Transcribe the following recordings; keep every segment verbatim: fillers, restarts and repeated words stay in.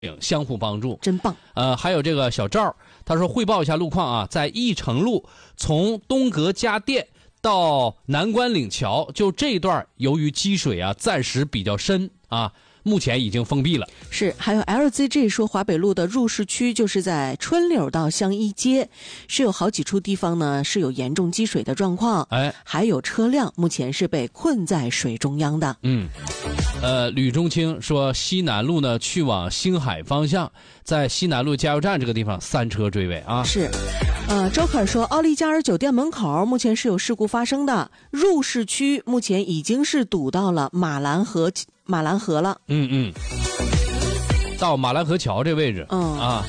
相互帮助， 真棒。 呃，还有这个小赵，他说汇报一下路况啊，在义城路从东阁家店到南关岭桥，就这一段由于积水啊暂时比较深啊，目前已经封闭了。 是，还有 L Z G 说华北路的入市区就是在春柳到香一街，是有好几处地方呢是有严重积水的状况， 哎， 还有车辆目前是被困在水中央的。 嗯，呃，吕中清说西南路呢去往星海方向，在西南路加油站这个地方三车追尾啊。 是，呃，周可说奥利加尔酒店门口目前是有事故发生的，入市区目前已经是堵到了马兰河马兰河了。 嗯嗯，到马兰河桥这位置， 嗯啊。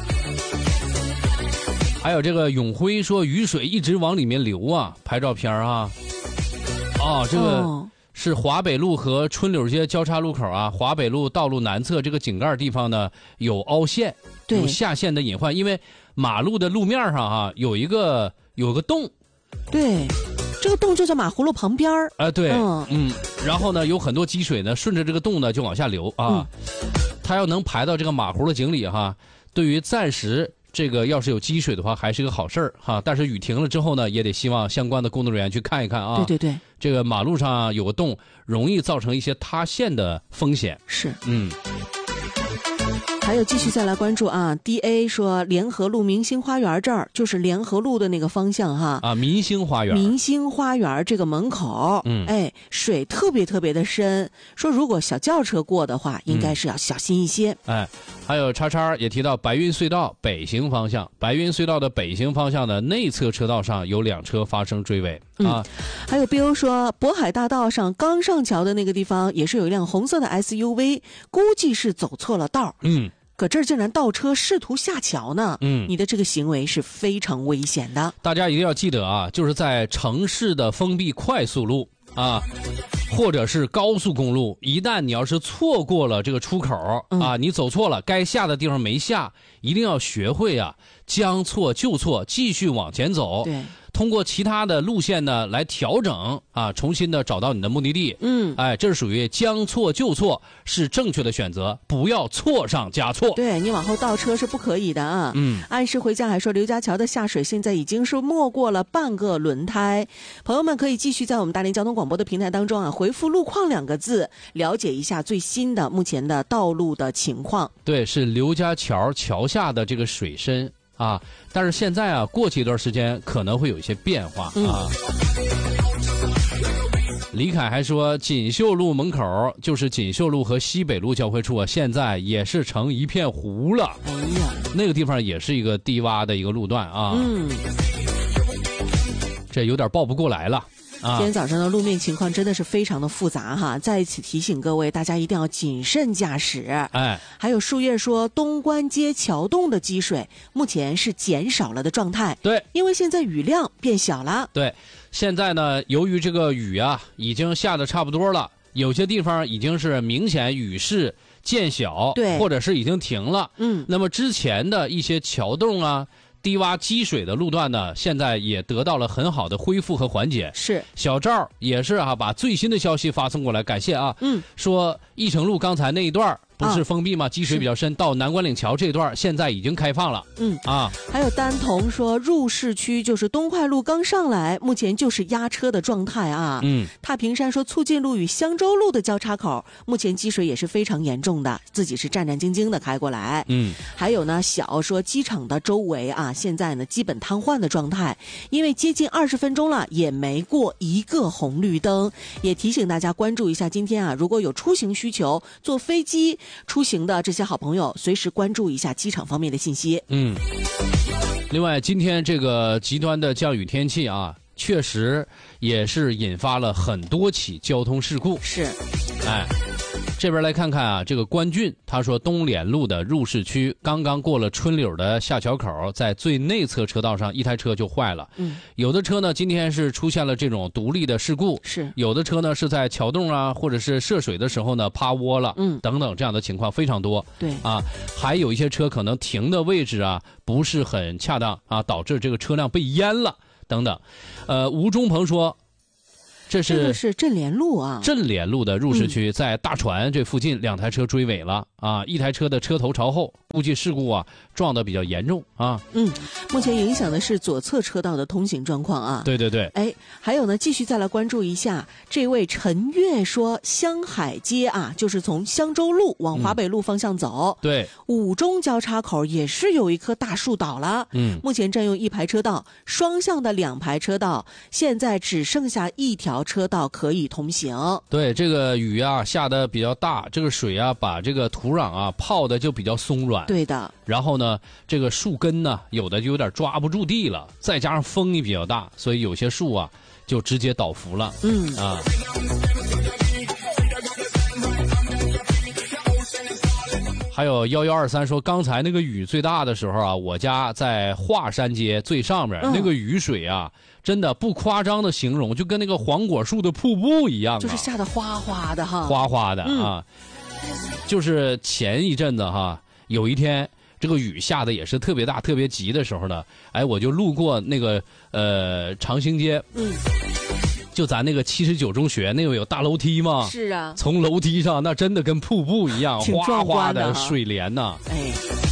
还有这个永辉说雨水一直往里面流啊，拍照片啊。哦，这个。 哦， 是华北路和春柳街交叉路口啊，华北路道路南侧这个井盖地方呢有凹陷，有下陷的隐患，因为马路的路面上啊有一个有个洞， 对，这个洞就在马葫芦旁边儿。 啊、呃，对， 嗯嗯，然后呢有很多积水呢顺着这个洞呢就往下流啊，嗯、它要能排到这个马葫芦井里哈，对于暂时。这个要是有积水的话，还是个好事儿哈。但是雨停了之后呢，也得希望相关的工作人员去看一看啊。 对对对， 这个马路上有个洞，容易造成一些塌陷的风险。 是， 嗯。 还有继续再来关注啊 ，D A 说联合路明星花园这儿就是联合路的那个方向哈啊，明星花园， 明星花园这个门口， 嗯， 哎，水特别特别的深，说如果小轿车过的话，应该是要小心一些。 嗯、哎，还有叉叉也提到白云隧道北行方向，白云隧道的北行方向的内侧车道上有两车发生追尾、 嗯、 啊。 还有 Bill 说渤海大道上刚上桥的那个地方也是有一辆红色的 S U V， 估计是走错了道， 嗯。 可这儿竟然倒车试图下桥呢， 嗯， 你的这个行为是非常危险的。大家一定要记得啊，就是在城市的封闭快速路啊，或者是高速公路，一旦你要是错过了这个出口、嗯、啊，你走错了，该下的地方没下，一定要学会啊，将错就错，继续往前走。 对。 通过其他的路线呢来调整啊，重新的找到你的目的地。 嗯， 哎，这是属于将错就错，是正确的选择，不要错上加错。 对，你往后倒车是不可以的啊。 嗯， 按时回家还说刘家桥的下水现在已经是没过了半个轮胎，朋友们可以继续在我们大连交通广播的平台当中啊回复路况两个字，了解一下最新的目前的道路的情况。 对，是刘家桥桥下的这个水深。啊，但是现在啊，过去一段时间可能会有一些变化啊。嗯、李凯还说，锦绣路门口就是锦绣路和西北路交汇处啊，现在也是成一片湖了。 哎呀， 那个地方也是一个低洼的一个路段啊。 嗯， 这有点报不过来了。 今天早上的路面情况真的是非常的复杂哈，在一起提醒各位，大家一定要谨慎驾驶。 哎， 还有树叶说，东关街桥洞的积水目前是减少了的状态。 对， 因为现在雨量变小了。 对，现在呢，由于这个雨啊已经下的差不多了，有些地方已经是明显雨势渐小， 对， 或者是已经停了。 嗯， 那么之前的一些桥洞啊。低洼积水的路段呢，现在也得到了很好的恢复和缓解。 是， 小赵也是啊，把最新的消息发送过来，感谢啊。 嗯， 说义城路刚才那一段不是封闭吗？啊、积水比较深，到南关岭桥这一段现在已经开放了。 嗯啊， 还有丹彤说，入市区就是东快路刚上来，目前就是压车的状态啊。 嗯， 踏平山说，促进路与香洲路的交叉口，目前积水也是非常严重的，自己是战战兢兢的开过来。 嗯， 还有呢，小说机场的周围啊，现在呢基本瘫痪的状态，因为接近二十分钟了，也没过一个红绿灯。也提醒大家关注一下，今天啊，如果有出行需求，坐飞机出行的这些好朋友，随时关注一下机场方面的信息。 嗯，另外今天这个极端的降雨天气啊，确实也是引发了很多起交通事故。 是， 哎。这边来看看啊，这个关俊他说，东脸路的入市区刚刚过了春柳的下桥口，在最内侧车道上一台车就坏了。 嗯， 有的车呢今天是出现了这种独立的事故， 是有的车呢是在桥洞啊或者是涉水的时候呢趴窝了， 嗯， 等等这样的情况非常多。 对啊，还有一些车可能停的位置啊不是很恰当啊，导致这个车辆被淹了等等。呃，吴忠鹏说。这是这个是镇联路啊， 镇联路的入市区，在大船这附近两台车追尾了啊，一台车的车头朝后，估计事故啊撞得比较严重啊。 嗯，目前影响的是左侧车道的通行状况啊。 对对对。 哎，还有呢，继续再来关注一下，这位陈月说，香海街啊，就是从香洲路往华北路方向走， 嗯、对， 五中交叉口也是有一棵大树倒了， 嗯， 目前占用一排车道，双向的两排车道，现在只剩下一条车道可以通行。 对，这个雨啊下的比较大，这个水啊把这个土壤啊泡的就比较松软。 对的。 然后呢，这个树根呢有的就有点抓不住地了，再加上风也比较大，所以有些树啊就直接倒伏了。 嗯啊。还有幺幺二三说，刚才那个雨最大的时候啊，我家在华山街最上面、嗯、那个雨水啊，真的不夸张的形容，就跟那个黄果树的瀑布一样、啊， 就是下的哗哗的哈， 哗哗的啊。嗯、就是前一阵子哈，有一天这个雨下的也是特别大、特别急的时候呢，哎，我就路过那个呃长兴街， 嗯。 就咱那个七十九中学那个有大楼梯吗？ 是啊， 从楼梯上那真的跟瀑布一样，哗哗的水帘呐、啊。 哎，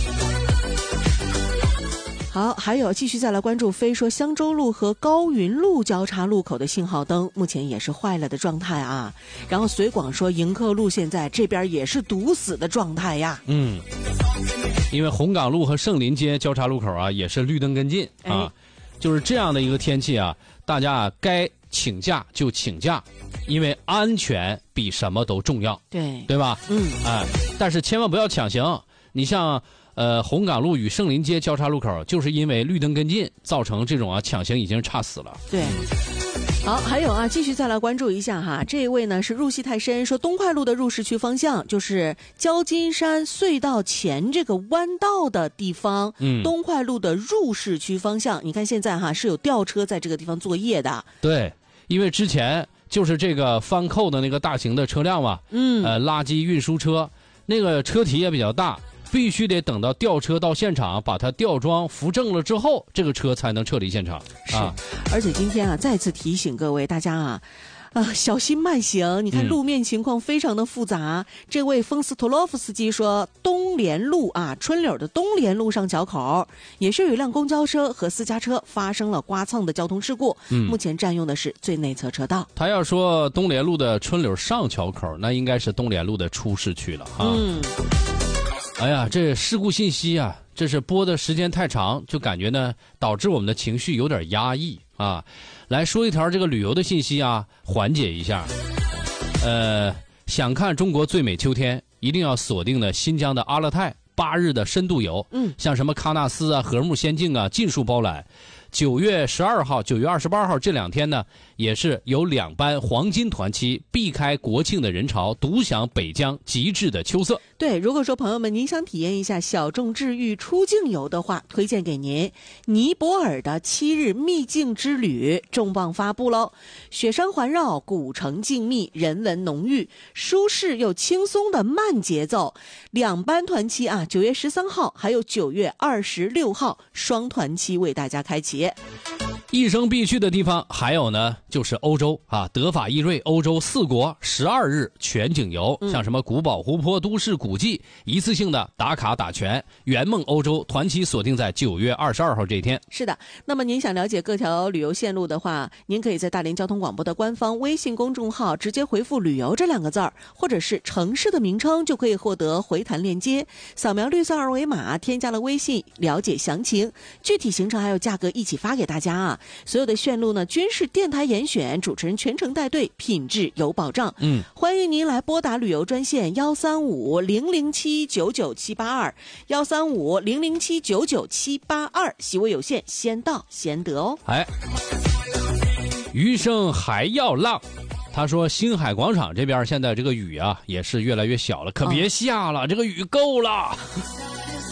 好，还有继续再来关注，非说香洲路和高云路交叉路口的信号灯目前也是坏了的状态啊。然后随广说，迎客路现在这边也是堵死的状态呀。 嗯，因为红岗路和盛林街交叉路口啊也是绿灯跟进啊、哎，就是这样的一个天气啊，大家啊该请假就请假，因为安全比什么都重要， 对对吧？ 嗯， 哎，但是千万不要抢行。你像呃红岗路与盛林街交叉路口，就是因为绿灯跟进，造成这种啊抢行已经差死了。 对。好，还有啊，继续再来关注一下哈，这一位呢是入戏太深，说东快路的入市区方向就是焦金山隧道前这个弯道的地方，嗯，东快路的入市区方向，你看现在哈是有吊车在这个地方作业的。 对，因为之前就是这个翻扣的那个大型的车辆嘛， 嗯， 呃，垃圾运输车，那个车体也比较大。必须得等到吊车到现场，把它吊装扶正了之后，这个车才能撤离现场。 是，啊、而且今天啊，再次提醒各位大家啊，啊，小心慢行。你看路面情况非常的复杂。嗯、这位风斯托洛夫斯基说，东联路啊，春柳的东联路上桥口也是有一辆公交车和私家车发生了刮蹭的交通事故，嗯、目前占用的是最内侧车道。 他要说东联路的春柳上桥口，那应该是东联路的出市区了哈。 嗯。 哎呀，这事故信息啊，这是播的时间太长，就感觉呢导致我们的情绪有点压抑啊。来说一条这个旅游的信息啊，缓解一下。呃，想看中国最美秋天，一定要锁定的新疆的阿勒泰八日的深度游。 嗯， 像什么喀纳斯啊、禾木仙境啊，尽数包揽。九月十二号、九月二十八号这两天呢，也是有两班黄金团期，避开国庆的人潮，独享北疆极致的秋色。 对，如果说朋友们您想体验一下小众治愈出境游的话，推荐给您尼泊尔的七日秘境之旅重磅发布喽！雪山环绕，古城静谧，人文浓郁，舒适又轻松的慢节奏。两班团期啊，九月十三号还有九月二十六号双团期为大家开启。 一生必去的地方还有呢，就是欧洲啊，德法意瑞欧洲四国十二日全景游，嗯、像什么古堡、湖泊、都市、古迹，一次性的打卡打全。圆梦欧洲团期锁定在九月二十二号这一天。 是的，那么您想了解各条旅游线路的话，您可以在大连交通广播的官方微信公众号直接回复“旅游”这两个字儿，或者是城市的名称，就可以获得回弹链接。扫描绿色二维码，添加了微信，了解详情，具体行程还有价格一起发给大家啊。所有的线路呢均是电台严选，主持人全程带队，品质有保障。 嗯， 欢迎您来拨打旅游专线幺三五零零七九九七八二幺三五零零七九九七八二，席位有限，先到先得哦。 哎，余生还要浪。他说星海广场这边现在这个雨啊也是越来越小了，可别下了，哦、这个雨够了。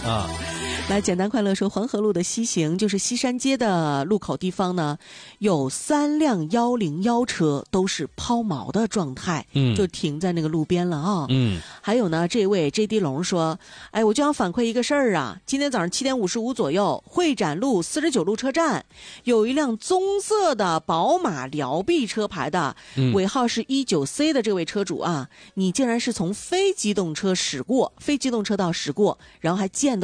啊。 来，简单快乐说，黄河路的西行，就是西山街的路口地方呢，有三辆幺零幺车都是抛锚的状态， 嗯， 就停在那个路边了啊。 嗯， 还有呢，这位 J D 龙说，哎，我就想反馈一个事儿啊，今天早上七点五十五左右，会展路四十九路车站有一辆棕色的宝马辽 B 车牌的， 嗯、 尾号是一九 C 的这位车主啊，你竟然是从非机动车驶过，非机动车道驶过，然后还溅